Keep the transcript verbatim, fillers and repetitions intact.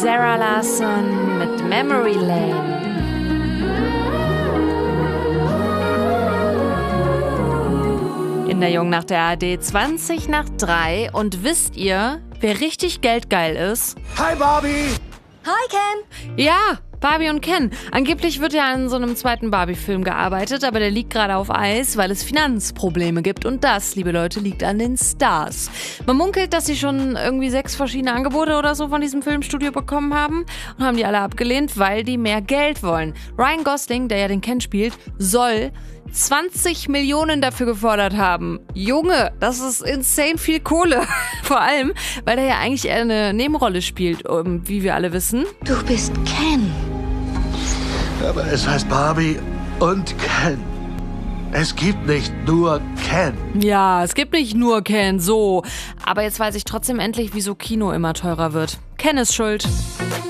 Zara Larsson mit Memory Lane. In der Jungnacht der A R D, zwanzig nach drei. Und wisst ihr, wer richtig geldgeil ist? Hi Barbie! Hi Ken! Ja, Barbie und Ken. Angeblich wird ja an so einem zweiten Barbie-Film gearbeitet, aber der liegt gerade auf Eis, weil es Finanzprobleme gibt. Und das, liebe Leute, liegt an den Stars. Man munkelt, dass sie schon irgendwie sechs verschiedene Angebote oder so von diesem Filmstudio bekommen haben und haben die alle abgelehnt, weil die mehr Geld wollen. Ryan Gosling, der ja den Ken spielt, soll zwanzig Millionen dafür gefordert haben. Junge, das ist insane viel Kohle. Vor allem, weil er ja eigentlich eher eine Nebenrolle spielt, wie wir alle wissen. Du bist Ken. Aber es heißt Barbie und Ken. Es gibt nicht nur Ken. Ja, es gibt nicht nur Ken, so. Aber jetzt weiß ich trotzdem endlich, wieso Kino immer teurer wird. Ken ist schuld.